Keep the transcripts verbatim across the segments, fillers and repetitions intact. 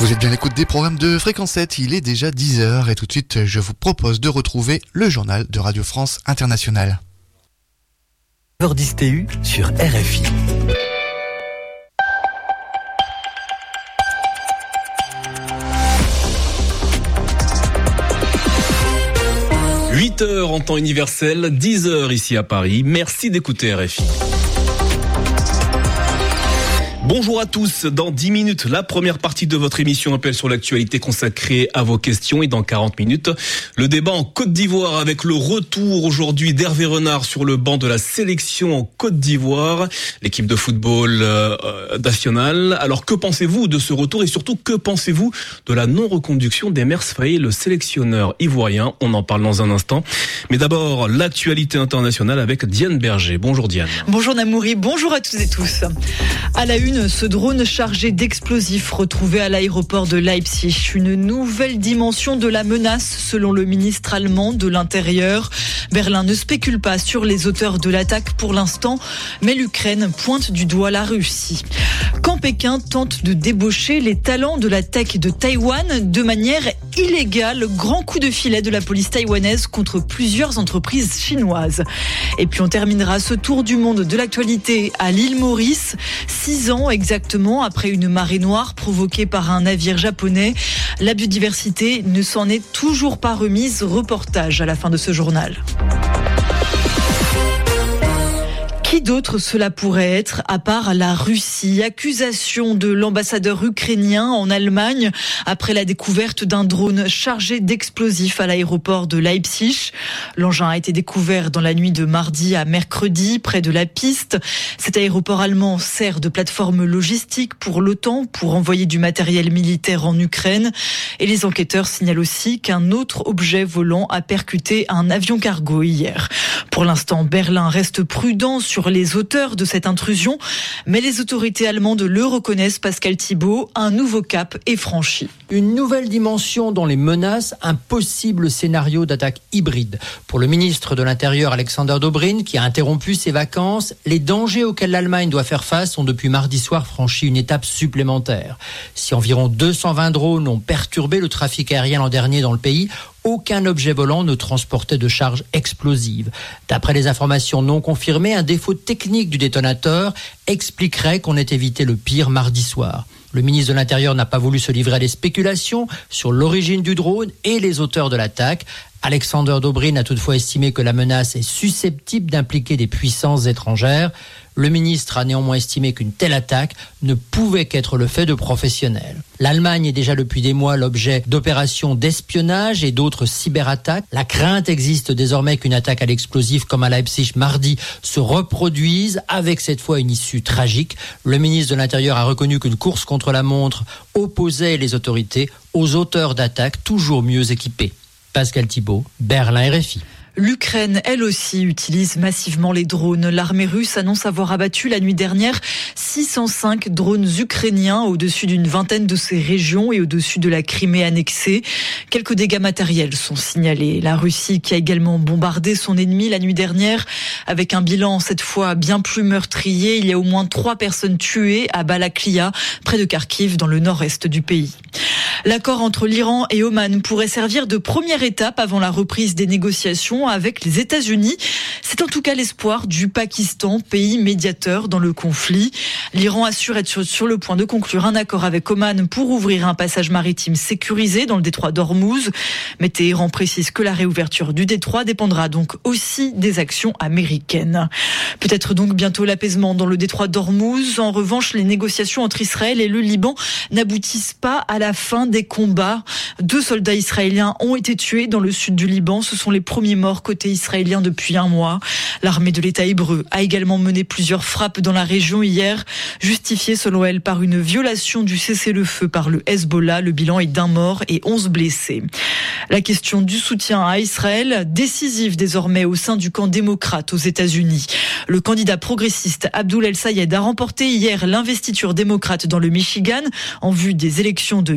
Vous êtes bien à l'écoute des programmes de Fréquence sept, il est déjà dix heures et tout de suite je vous propose de retrouver le journal de Radio France Internationale. neuf heures dix T U sur R F I. huit heures en temps universel, dix heures ici à Paris. Merci d'écouter R F I. Bonjour à tous, dans dix minutes, la première partie de votre émission Appel sur l'actualité consacrée à vos questions et dans quarante minutes, le débat en Côte d'Ivoire avec le retour aujourd'hui d'Hervé Renard sur le banc de la sélection en Côte d'Ivoire, l'équipe de football euh, nationale. Alors que pensez-vous de ce retour et surtout que pensez-vous de la non-reconduction d'Emers Faé, le sélectionneur ivoirien? On en parle dans un instant. Mais d'abord, l'actualité internationale avec Diane Berger. Bonjour Diane. Bonjour Namouri, bonjour à toutes et tous. À la une, ce drone chargé d'explosifs retrouvé à l'aéroport de Leipzig. Une nouvelle dimension de la menace selon le ministre allemand de l'Intérieur. Berlin ne spécule pas sur les auteurs de l'attaque pour l'instant, mais l'Ukraine pointe du doigt la Russie. Quand Pékin tente de débaucher les talents de la tech de Taïwan de manière illégale, grand coup de filet de la police taïwanaise contre plusieurs entreprises chinoises. Et puis on terminera ce tour du monde de l'actualité à l'île Maurice, six ans exactement après une marée noire provoquée par un navire japonais. La biodiversité ne s'en est toujours pas remise. Reportage à la fin de ce journal. Qui d'autre cela pourrait être à part la Russie? Accusation de l'ambassadeur ukrainien en Allemagne après la découverte d'un drone chargé d'explosifs à l'aéroport de Leipzig. L'engin a été découvert dans la nuit de mardi à mercredi près de la piste. Cet aéroport allemand sert de plateforme logistique pour l'OTAN pour envoyer du matériel militaire en Ukraine. Et les enquêteurs signalent aussi qu'un autre objet volant a percuté un avion cargo hier. Pour l'instant, Berlin reste prudent sur les auteurs de cette intrusion, mais les autorités allemandes le reconnaissent. Pascal Thibault, un nouveau cap est franchi. Une nouvelle dimension dans les menaces, un possible scénario d'attaque hybride. Pour le ministre de l'Intérieur Alexander Dobrindt, qui a interrompu ses vacances, les dangers auxquels l'Allemagne doit faire face ont depuis mardi soir franchi une étape supplémentaire. Si environ deux cent vingt drones ont perturbé le trafic aérien l'an dernier dans le pays, aucun objet volant ne transportait de charges explosives. D'après les informations non confirmées, un défaut technique du détonateur expliquerait qu'on ait évité le pire mardi soir. Le ministre de l'Intérieur n'a pas voulu se livrer à des spéculations sur l'origine du drone et les auteurs de l'attaque. Alexander Dobrindt a toutefois estimé que la menace est susceptible d'impliquer des puissances étrangères. Le ministre a néanmoins estimé qu'une telle attaque ne pouvait qu'être le fait de professionnels. L'Allemagne est déjà depuis des mois l'objet d'opérations d'espionnage et d'autres cyberattaques. La crainte existe désormais qu'une attaque à l'explosif comme à Leipzig mardi se reproduise avec cette fois une issue tragique. Le ministre de l'Intérieur a reconnu qu'une course contre la montre opposait les autorités aux auteurs d'attaques toujours mieux équipés. Pascal Thibault, Berlin R F I. L'Ukraine, elle aussi, utilise massivement les drones. L'armée russe annonce avoir abattu la nuit dernière six cent cinq drones ukrainiens au-dessus d'une vingtaine de ces régions et au-dessus de la Crimée annexée. Quelques dégâts matériels sont signalés. La Russie qui a également bombardé son ennemi la nuit dernière avec un bilan cette fois bien plus meurtrier. Il y a au moins trois personnes tuées à Balaklia, près de Kharkiv, dans le nord-est du pays. L'accord entre l'Iran et Oman pourrait servir de première étape avant la reprise des négociations avec les États-Unis. C'est en tout cas l'espoir du Pakistan, pays médiateur dans le conflit. L'Iran assure être sur le point de conclure un accord avec Oman pour ouvrir un passage maritime sécurisé dans le détroit d'Ormuz. Mais Téhéran précise que la réouverture du détroit dépendra donc aussi des actions américaines. Peut-être donc bientôt l'apaisement dans le détroit d'Ormuz. En revanche, les négociations entre Israël et le Liban n'aboutissent pas à la fin des combats. Deux soldats israéliens ont été tués dans le sud du Liban. Ce sont les premiers morts côté israélien depuis un mois. L'armée de l'État hébreu a également mené plusieurs frappes dans la région hier, justifiées selon elle par une violation du cessez-le-feu par le Hezbollah. Le bilan est d'un mort et onze blessés. La question du soutien à Israël, décisive désormais au sein du camp démocrate aux États-Unis. Le candidat progressiste Abdul El-Sayed a remporté hier l'investiture démocrate dans le Michigan en vue des élections de mi-mandat.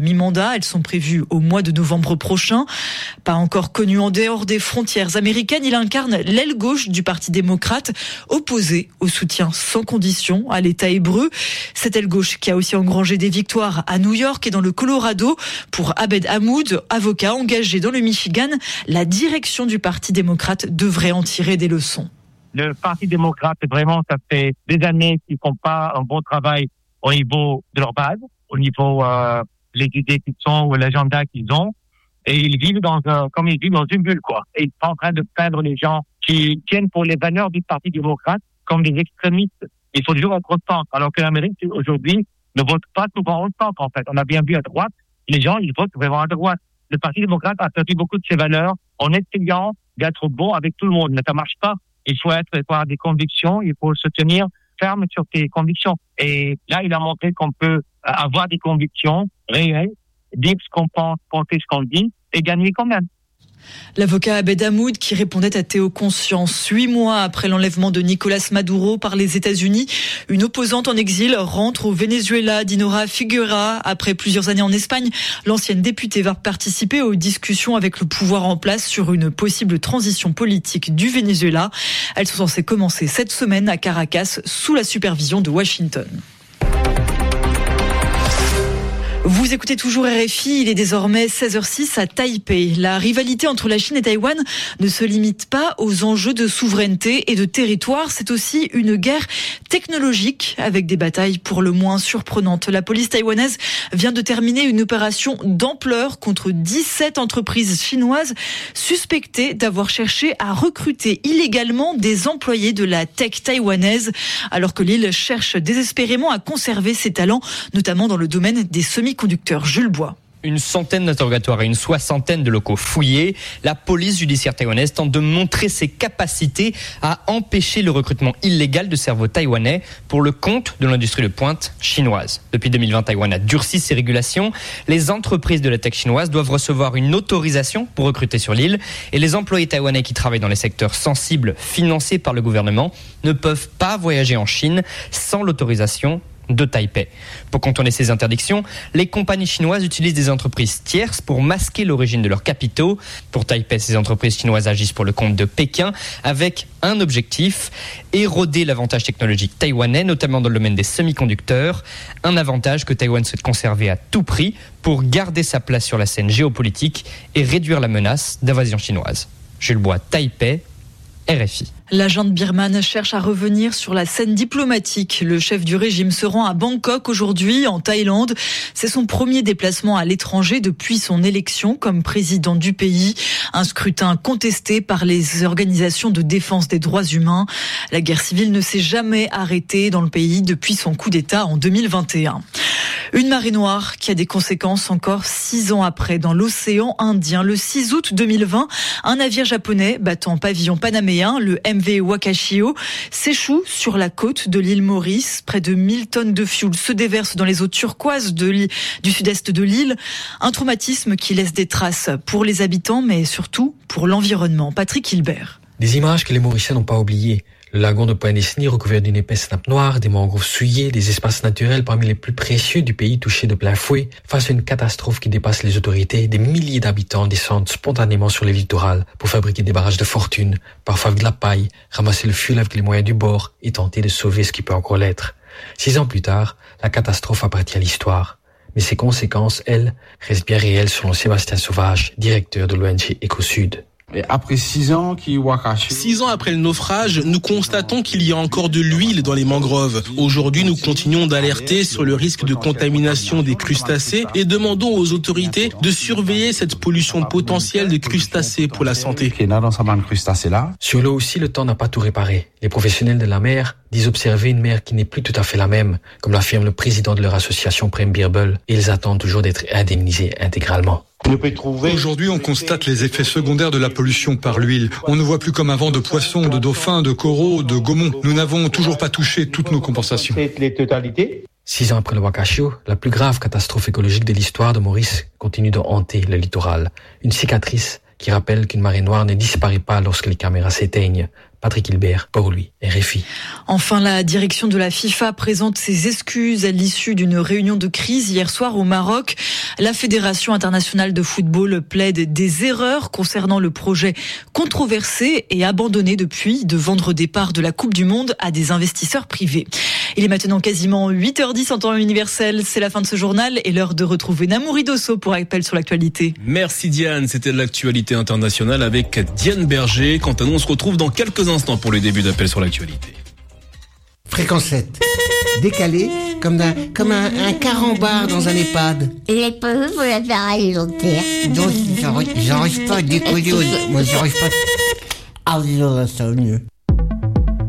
Nevada. Elles sont prévues au mois de novembre prochain. Pas encore connu en dehors des frontières américaines, il incarne l'aile gauche du Parti démocrate, opposé au soutien sans condition à l'État hébreu. Cette aile gauche qui a aussi engrangé des victoires à New York et dans le Colorado. Pour Abed Hamoud, avocat engagé dans le Michigan, la direction du Parti démocrate devrait en tirer des leçons. Le Parti démocrate, vraiment, ça fait des années qu'ils font pas un bon travail au niveau de leur base, au niveau euh, les idées qu'ils ont ou l'agenda qu'ils ont. Et ils vivent dans un, comme ils vivent dans une bulle, quoi. Et ils sont en train de peindre les gens qui tiennent pour les valeurs du Parti démocrate comme des extrémistes. Il faut toujours être au centre. Alors que l'Amérique, aujourd'hui, ne vote pas souvent au centre, en fait. On a bien vu à droite, les gens, ils votent vraiment à droite. Le Parti démocrate a perdu beaucoup de ses valeurs en essayant d'être bon avec tout le monde. Mais ça marche pas. Il faut être, il faut avoir des convictions, il faut se tenir ferme sur tes convictions. Et là, il a montré qu'on peut avoir des convictions réelles, dire ce qu'on pense, penser ce qu'on dit et gagner quand même. L'avocat Abed Hamoud qui répondait à Théo Conscience. Huit mois après l'enlèvement de Nicolás Maduro par les États-Unis, une opposante en exil rentre au Venezuela. Dinora Figueira, après plusieurs années en Espagne, l'ancienne députée va participer aux discussions avec le pouvoir en place sur une possible transition politique du Venezuela. Elles sont censées commencer cette semaine à Caracas sous la supervision de Washington. Vous écoutez toujours R F I, il est désormais seize heures six à Taipei. La rivalité entre la Chine et Taïwan ne se limite pas aux enjeux de souveraineté et de territoire, c'est aussi une guerre technologique avec des batailles pour le moins surprenantes. La police taïwanaise vient de terminer une opération d'ampleur contre dix-sept entreprises chinoises suspectées d'avoir cherché à recruter illégalement des employés de la tech taïwanaise, alors que l'île cherche désespérément à conserver ses talents, notamment dans le domaine des semi conducteur Jules Bois. Une centaine d'interrogatoires et une soixantaine de locaux fouillés. La police judiciaire taïwanaise tente de montrer ses capacités à empêcher le recrutement illégal de cerveaux taïwanais pour le compte de l'industrie de pointe chinoise. Depuis deux mille vingt, Taïwan a durci ses régulations. Les entreprises de la tech chinoise doivent recevoir une autorisation pour recruter sur l'île et les employés taïwanais qui travaillent dans les secteurs sensibles financés par le gouvernement ne peuvent pas voyager en Chine sans l'autorisation de Taipei. Pour contourner ces interdictions, les compagnies chinoises utilisent des entreprises tierces pour masquer l'origine de leurs capitaux. Pour Taipei, ces entreprises chinoises agissent pour le compte de Pékin avec un objectif, éroder l'avantage technologique taïwanais, notamment dans le domaine des semi-conducteurs, un avantage que Taïwan souhaite conserver à tout prix pour garder sa place sur la scène géopolitique et réduire la menace d'invasion chinoise. Jules Bois, Taipei, R F I. La junte birmane cherche à revenir sur la scène diplomatique. Le chef du régime se rend à Bangkok aujourd'hui, en Thaïlande. C'est son premier déplacement à l'étranger depuis son élection comme président du pays. Un scrutin contesté par les organisations de défense des droits humains. La guerre civile ne s'est jamais arrêtée dans le pays depuis son coup d'État en deux mille vingt et un. Une marée noire qui a des conséquences encore six ans après dans l'océan Indien. Le six août deux mille vingt, un navire japonais battant pavillon panaméen, le M V Wakashio, s'échoue sur la côte de l'île Maurice. Près de mille tonnes de fioul se déversent dans les eaux turquoises de du sud-est de l'île. Un traumatisme qui laisse des traces pour les habitants, mais surtout pour l'environnement. Patrick Hilbert. Des images que les Mauriciens n'ont pas oubliées. Le lagon de Point-Dessny recouvert d'une épaisse nappe noire, des mangroves souillées, des espaces naturels parmi les plus précieux du pays touchés de plein fouet. Face à une catastrophe qui dépasse les autorités, des milliers d'habitants descendent spontanément sur les littorales pour fabriquer des barrages de fortune, parfois avec de la paille, ramasser le fioul avec les moyens du bord et tenter de sauver ce qui peut encore l'être. Six ans plus tard, la catastrophe appartient à l'histoire. Mais ses conséquences, elles, restent bien réelles selon Sébastien Sauvage, directeur de l'O N G Éco-Sud. Et après six ans, six ans après le naufrage, nous constatons qu'il y a encore de l'huile dans les mangroves. Aujourd'hui, nous continuons d'alerter sur le risque de contamination des crustacés et demandons aux autorités de surveiller cette pollution potentielle des crustacés pour la santé. Sur l'eau aussi, le temps n'a pas tout réparé. Les professionnels de la mer disent observer une mer qui n'est plus tout à fait la même, comme l'affirme le président de leur association Prem Birbal, et ils attendent toujours d'être indemnisés intégralement. Aujourd'hui, on constate les effets secondaires de la pollution par l'huile. On ne voit plus comme avant de poissons, de dauphins, de coraux, de gaumons. Nous n'avons toujours pas touché toutes nos compensations. Six ans après le Wakashio, la plus grave catastrophe écologique de l'histoire de Maurice continue de hanter le littoral. Une cicatrice qui rappelle qu'une marée noire ne disparaît pas lorsque les caméras s'éteignent. Patrick Hilbert, pour lui, R F I. Enfin, la direction de la FIFA présente ses excuses à l'issue d'une réunion de crise hier soir au Maroc. La Fédération internationale de football plaide des erreurs concernant le projet controversé et abandonné depuis de vendre des parts de la Coupe du Monde à des investisseurs privés. Il est maintenant quasiment huit heures dix en temps universel. C'est la fin de ce journal et l'heure de retrouver Namouri Dosso pour Appel sur l'actualité. Merci Diane, c'était l'actualité internationale avec Diane Berger. Quant à nous, on se retrouve dans quelques instants pour le début d'Appel sur l'actualité. Fréquence sept. Décalé, comme, d'un, comme un, un carambar dans un EHPAD. Il est pas pour la faire alimentaire. Donc, j'arrive pas à décoller. Moi, j'arrive pas. Ah, ça va mieux.